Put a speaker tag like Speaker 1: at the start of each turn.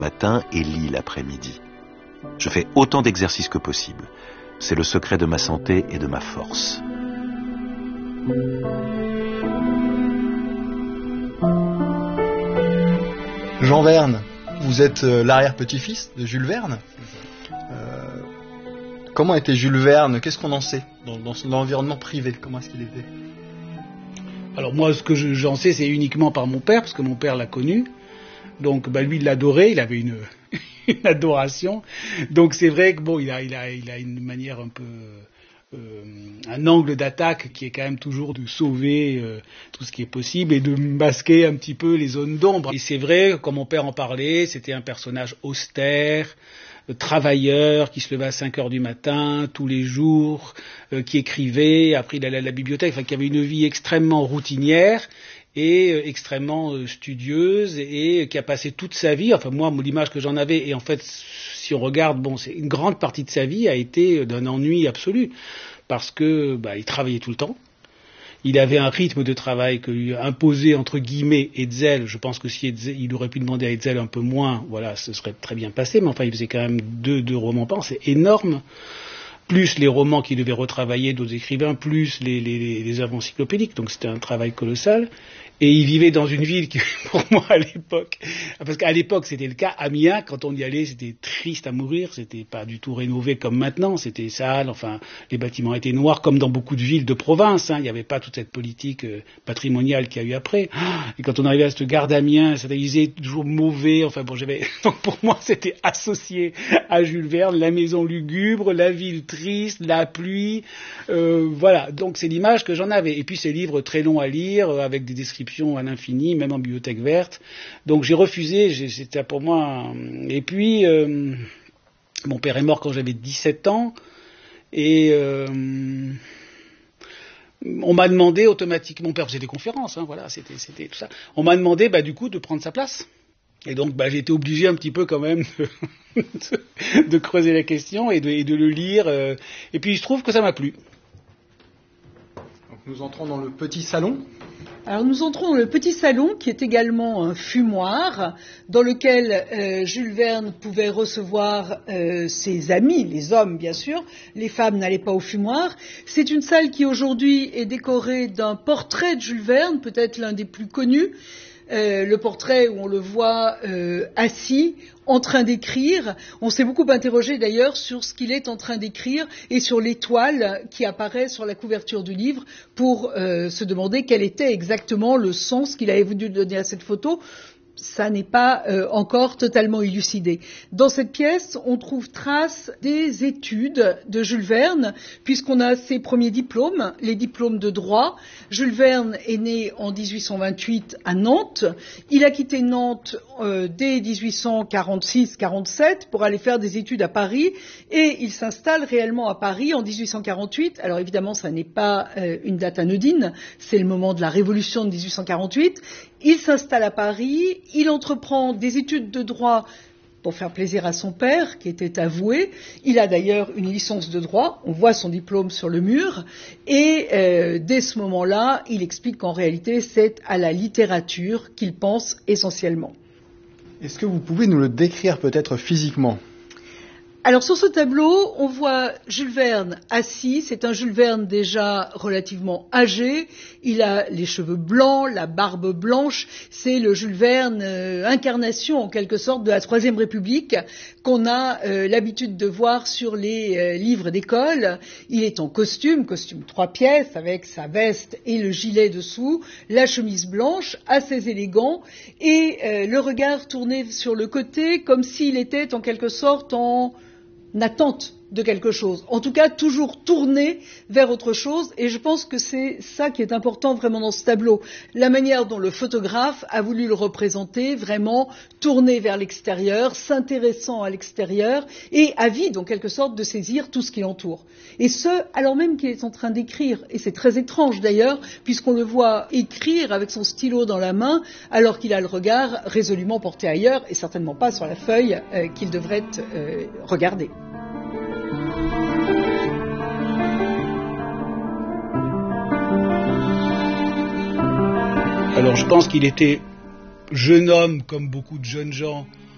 Speaker 1: matin et lis l'après-midi. Je fais autant d'exercices que possible. C'est le secret de ma santé et de ma force.
Speaker 2: Jean Verne, vous êtes l'arrière-petit-fils de Jules Verne. Comment était Jules Verne? Qu'est-ce qu'on en sait dans son environnement privé? Comment est-ce qu'il était?
Speaker 3: Alors moi, ce que j'en sais, c'est uniquement par mon père, parce que mon père l'a connu. Donc lui, il l'adorait, il avait une adoration. Donc c'est vrai que bon, il a une manière un peu... un angle d'attaque qui est quand même toujours de sauver tout ce qui est possible et de masquer un petit peu les zones d'ombre. Et c'est vrai, comme mon père en parlait, c'était un personnage austère, travailleur, qui se levait à 5 heures du matin, tous les jours, qui écrivait, après il allait à la bibliothèque, enfin qui avait une vie extrêmement routinière et extrêmement studieuse et qui a passé toute sa vie, enfin moi, l'image que j'en avais, et en fait, si on regarde, bon, c'est une grande partie de sa vie a été d'un ennui absolu, parce que il travaillait tout le temps. Il avait un rythme de travail que lui imposait entre guillemets Hetzel. Je pense que si il aurait pu demander à Hetzel un peu moins, voilà, ce serait très bien passé. Mais enfin, il faisait quand même deux romans par an, c'est énorme. Plus les romans qu'il devait retravailler d'autres écrivains, plus les œuvres encyclopédiques. Donc c'était un travail colossal. Et il vivait dans une ville qui, pour moi, à l'époque, parce qu'à l'époque, c'était le cas, Amiens, quand on y allait, c'était triste à mourir, c'était pas du tout rénové comme maintenant, c'était sale, enfin, les bâtiments étaient noirs, comme dans beaucoup de villes de province, il n'y avait pas toute cette politique patrimoniale qu'il y a eu après. Et quand on arrivait à cette gare d'Amiens, ça disait toujours mauvais, enfin bon, donc pour moi, c'était associé à Jules Verne, la maison lugubre, la ville triste, la pluie, voilà. Donc c'est l'image que j'en avais. Et puis ces livres très longs à lire, avec des descriptions à l'infini, même en bibliothèque verte. Donc j'ai refusé, c'était pour moi... Et puis, mon père est mort quand j'avais 17 ans, et on m'a demandé automatiquement, mon père faisait des conférences, voilà, c'était tout ça. On m'a demandé, du coup, de prendre sa place. Et donc, j'ai été obligé un petit peu quand même de creuser la question et de le lire. Et puis, je trouve que ça m'a plu.
Speaker 2: Donc, nous entrons dans le petit salon.
Speaker 4: Alors nous entrons dans le petit salon qui est également un fumoir dans lequel Jules Verne pouvait recevoir ses amis, les hommes bien sûr, les femmes n'allaient pas au fumoir. C'est une salle qui aujourd'hui est décorée d'un portrait de Jules Verne, peut-être l'un des plus connus. Le portrait où on le voit assis, en train d'écrire. On s'est beaucoup interrogé d'ailleurs sur ce qu'il est en train d'écrire et sur l'étoile qui apparaît sur la couverture du livre pour se demander quel était exactement le sens qu'il avait voulu donner à cette photo. Ça n'est pas encore totalement élucidé. Dans cette pièce, on trouve trace des études de Jules Verne, puisqu'on a ses premiers diplômes, les diplômes de droit. Jules Verne est né en 1828 à Nantes. Il a quitté Nantes dès 1846-47 pour aller faire des études à Paris, et il s'installe réellement à Paris en 1848. Alors évidemment, ça n'est pas une date anodine, c'est le moment de la Révolution de 1848. Il s'installe à Paris, il entreprend des études de droit pour faire plaisir à son père, qui était avoué. Il a d'ailleurs une licence de droit, on voit son diplôme sur le mur, et dès ce moment-là, il explique qu'en réalité, c'est à la littérature qu'il pense essentiellement.
Speaker 2: Est-ce que vous pouvez nous le décrire peut-être physiquement ?
Speaker 4: Alors sur ce tableau, on voit Jules Verne assis. C'est un Jules Verne déjà relativement âgé. Il a les cheveux blancs, la barbe blanche. C'est le Jules Verne incarnation en quelque sorte de la Troisième République qu'on a l'habitude de voir sur les livres d'école. Il est en costume 3 pièces avec sa veste et le gilet dessous, la chemise blanche, assez élégant, et le regard tourné sur le côté comme s'il était en quelque sorte en attente de quelque chose, en tout cas toujours tourné vers autre chose, et je pense que c'est ça qui est important vraiment dans ce tableau, la manière dont le photographe a voulu le représenter, vraiment tourné vers l'extérieur, s'intéressant à l'extérieur et avide en quelque sorte de saisir tout ce qui l'entoure, et ce alors même qu'il est en train d'écrire, et c'est très étrange d'ailleurs puisqu'on le voit écrire avec son stylo dans la main alors qu'il a le regard résolument porté ailleurs et certainement pas sur la feuille qu'il devrait regarder.
Speaker 3: Alors je pense qu'il était jeune homme, comme beaucoup de jeunes gens,